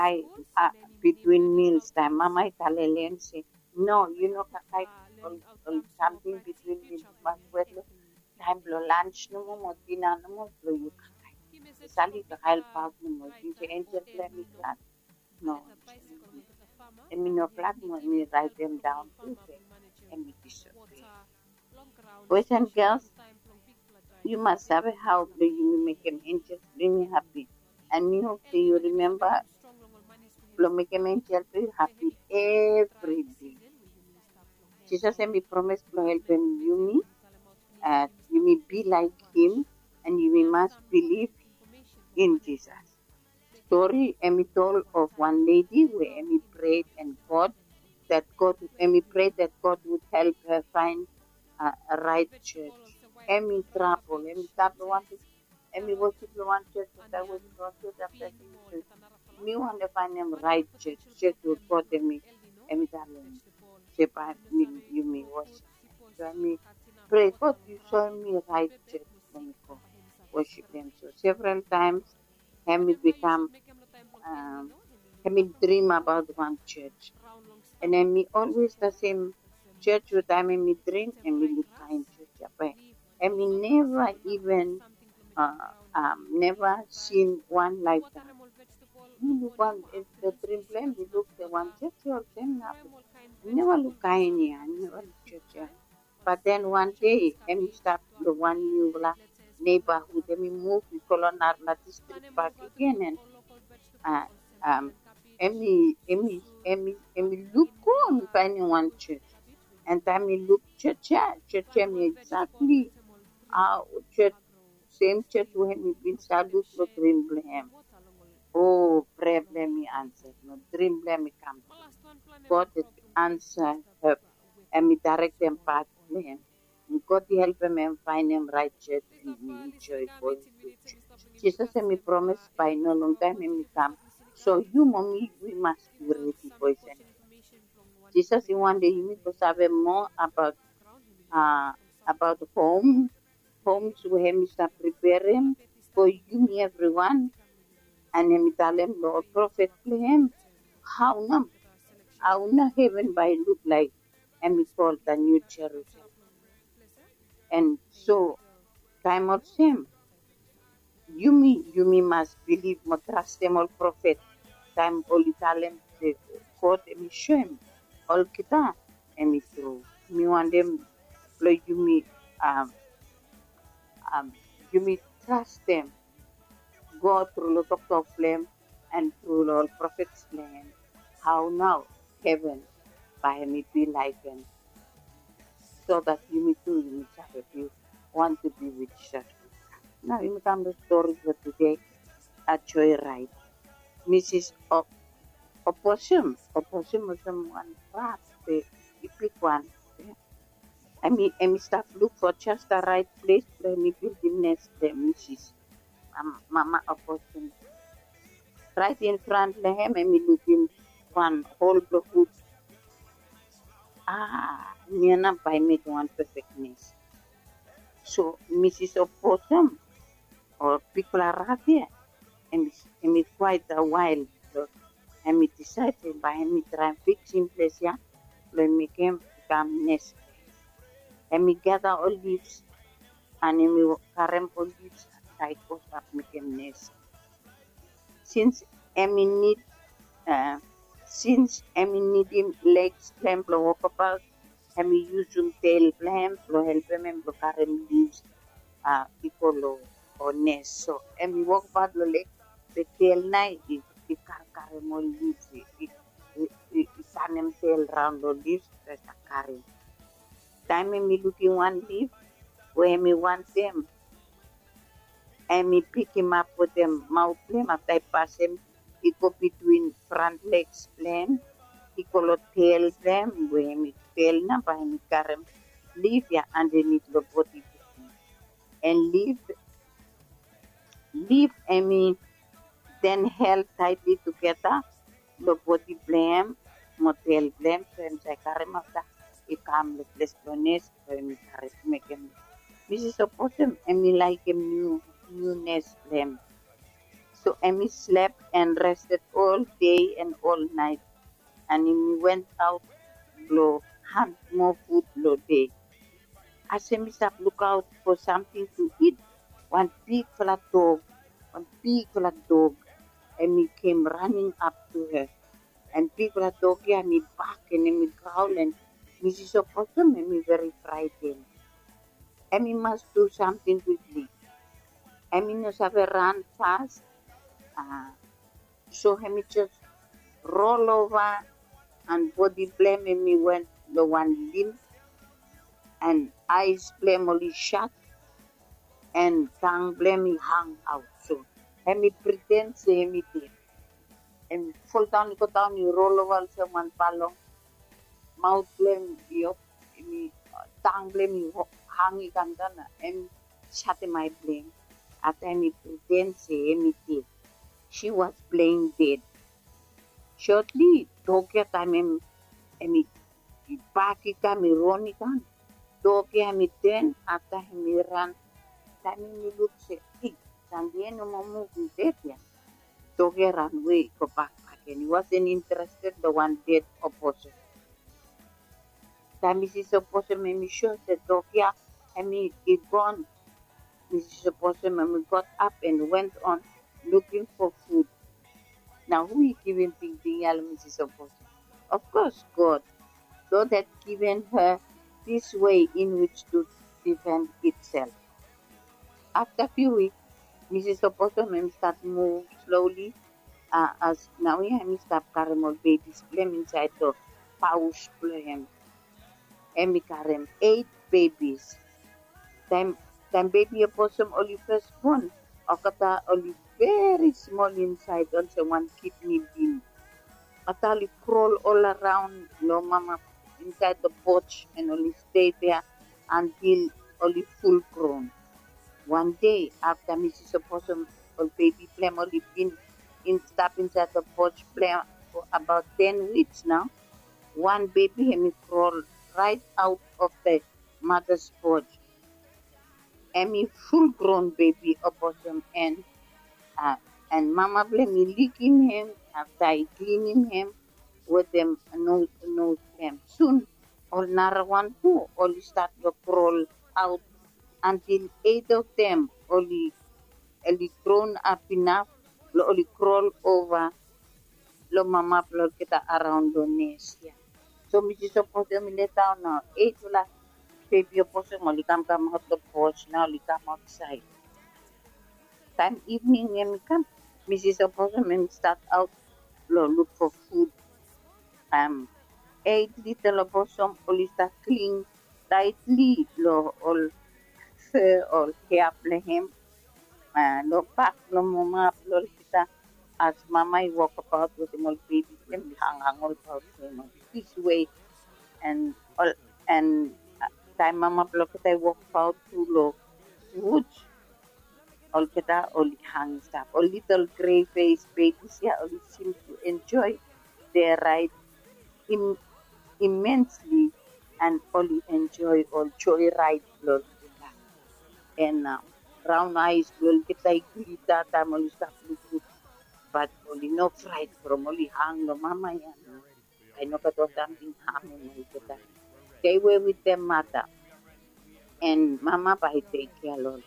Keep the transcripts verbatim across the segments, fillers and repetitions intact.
I, uh, between meals time, Mama Italian say, no, you know, kakay, or, or something between meals, mas bueno, time lo lunch no mo, mo dinner no mo, lo you kakay. Sali kakay pag no mo, you say, angel play me class. No, and me no class mo, me write them down too, and me disobey. Boys and girls, you must have how you make an angel really happy. And me hope that you remember lo make an angel feel happy every day. Jesus said me promise to help him you me, uh, you may be like him and you may must believe in Jesus. Story Emmy told of one lady where Emmy prayed and God that God Emmy prayed that God would help her find uh, a right church. Emmy trouble, Emmy trouble one Emmy worship the one church, but I worship the one church after church. Me want to find them right church, church with God Emmy Emmy darling. Shape me you may worship. So I mean pray God you show me right church when you go worship them. So several times Emmy become um, let me dream about one church. And then me always the same church with I mean me dream and me look kind church. But and me never even uh, um never seen one like that. Me look one it's the dream plan, we look the one church or same now. Never look kind here, never look church here. But then one day and me start the one new black neighborhood and me move we colonial district park again and uh, um, Emmy, Emmy, Emmy, Emmy look on finding one church. And time me look church, yeah, church, me exactly, uh, church, same church where me been salute no dream blame. Oh, prayer blame me answer, no dream blame me come. God did answer her, and me direct them path blame. God help him and find him right church and me enjoy going to church. Jesus and me promise by no long time and me come. So you, mommy, we must be ready, boys and Jesus, in one day you need to have more about uh about home, homes where me start preparing for you, me, everyone, and me tell them Lord prophet to him how now how now heaven by look like and me call the new Jerusalem. And so time of shame. You me you me must believe mo trust them all prophet. Time all Italian the quote me shame all kita and me true. Me want them like you me um um you me trust them. Go through lot of top flame and through all prophets plan. How now heaven by me be like them so that you me too you me have if you want to be with Jesus. Now you come the story for today at Joyride. Missus O- Opossum, Opossum was someone rat, the you pick one. eh. I mean, I mean, start look for just the right place where me build the nest, the Missus Um, Mama Opossum. Right in front of him, I mean, looking one whole the hood. Ah, me and by make one perfect nest. So Missus Opossum or people are rat here, and it's, and it's quite a while. So, and we decided by me try and fix in place, yeah, when we came become nest. And we gather all leaves and we carry all leaves tight post up make a nest. Since Emmy need uh, since Emmy need him legs plan blow walk about and we use him tail plan blow help him and blow carry leaves uh equal or nest. So and we walk about the leg the tail night the the car carry more leaves the the the sun him tail round the leaves that's a carry. Time me looking one leaf where me want them and me pick him up with them mouth flame after I pass him, he go between front legs flame, he go lo tail flame where me tail na by me carry him, leave ya underneath the body and leave leave and me then held tightly together the body blame, motel blame, so I'm say carry him after he come the place bonus so me carry make him. Missus Opossum and me like him new newness blame. So Emmy slept and rested all day and all night. And Emmy went out to hunt more food lo day. As Emmy start look out for something to eat, one big flat dog, one big flat dog, Emmy came running up to her. And big flat dog Emmy bark and Emmy growl and Missus Opossum Emmy very frightened. Emmy must do something quickly. Emmy knows how to run fast. Uh, so Emmy just roll over and body blame Emmy went the one limb and eyes blame only shut and tongue blame me hung out. So Emmy pretend say Emmy did. And fall down, go down, you roll over someone palong, mouth blame you, Emmy tongue blame you hang ikan kana, Emmy shut my blame. At Emmy pretend say Emmy did. She was playing dead. Shortly, Tokyo time Emmy back kami run ikan. Tokyo Emmy then after Emmy run, time Emmy look say, hey, Sandy no more moving dead ya. Tokyo ran away, go back back and he wasn't interested the one dead opposite. Time Missus Opossum Emmy sure said Tokyo Emmy is gone. Missus Opossum Emmy got up and went on looking for food. Now who is giving things to Missus Opossum? Of course God. God had given her this way in which to defend itself. After a few weeks, Missus Opossum started move slowly uh, as now we have stop carrying more babies blame inside the pouch blame. And we carry eight babies. Time time baby opossum only first born. Akata only very small inside also one kidney bean. Atali crawl all around no mama inside the pouch and only stay there until only full grown. One day after Missus Opossum or baby Flem only been in stop inside the pouch Flem for about ten weeks now, one baby Emmy crawl right out of the mother's pouch. Emmy full grown baby opossum and uh, and Mama Flem licking him after I cleaning him with them nose nose them. Soon all another one too only start to crawl out until eight of them only only grown up enough lo only crawl over lo mama plol kita around the nest. Yeah. So Missus Opossum let down now eight la baby opossum only come come out the porch now only come outside. Time evening when we come, Missus Opossum start out lo look for food. Um eight little opossum only start cling tightly lo all fur all hair him. Uh, lo pack lo mama lo kita as mama walk about with him all baby him hang hang all about him this way and all and uh, time mama lo kita walk out to lo woods all kita all hang stuff all little gray face babies yeah all seem to enjoy their ride im- immensely and only enjoy all joy ride lo and uh, brown eyes will get like kita time only stop looking but only no fright from only hang no mama yan. I know that was something hanging kita. Stay away with them mother and mama by take care Lord.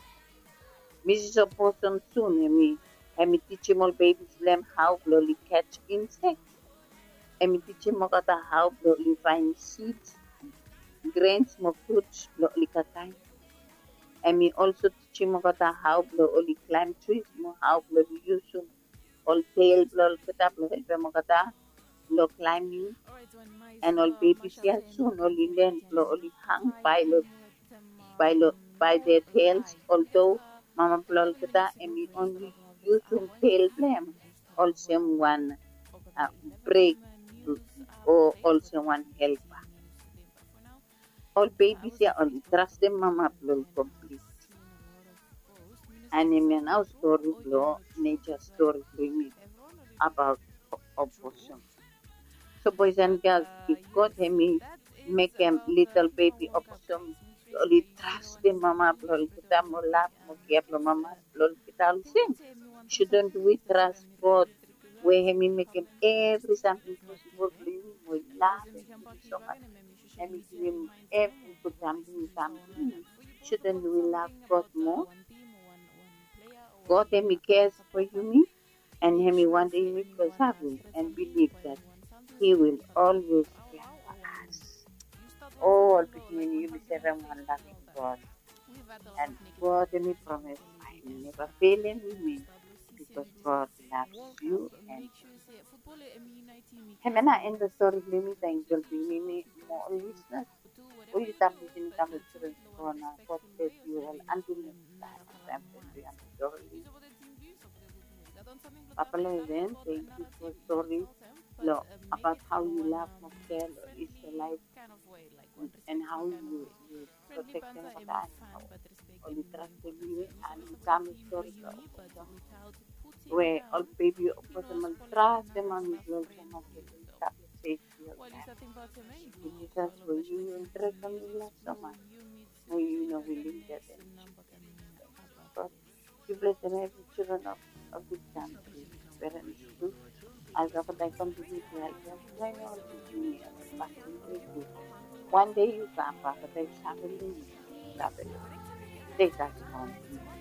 Missus Opossum soon me I teach him all babies them how to catch insects. I teach him how to find seeds, grains, more fruits, lo katay. And me also teach him about how to only climb trees, mo how to use some all tail blow kita blow help mo kata lo climbing and all babies yeah soon only learn blow only hang by lo by lo by their tails although mama blow kita and me only use some tail blame also one uh, break or also one helper. All babies yeah only trust them mama blow complete. And in now story blow nature story me about opossum. So boys and girls, if God had me make a little baby opossum, only trust the mama blow kita mo laugh mo kaya mama blow kita all same. Shouldn't we trust God where He make him every something possible for you? We love Him so much. And we give Him every good something, something. Shouldn't we love God more? God He cares for you and He one day He preserve you and believe that He will always care for us. All between you is everyone loving God. And God He promise I never failing me because God loves you and Hemena in the story Limi thank you Limi more listeners. We establish in the children's corner, God bless you all until next time. I'm Sandra and Dorothy. Papa Leven, thank you for story lo, about how you love Moscow or Israelite and how you, you protect them for that. Or you trust them and you come to story where all baby opposable trust them and you will come up with safety of that. Jesus, will you interest them in love so much? No, you know, we live there. God, you bless them every children of, of this country, parents too. As of I continue to help them, I know you back in you. One day you come, Papa, they family, family. Take us home.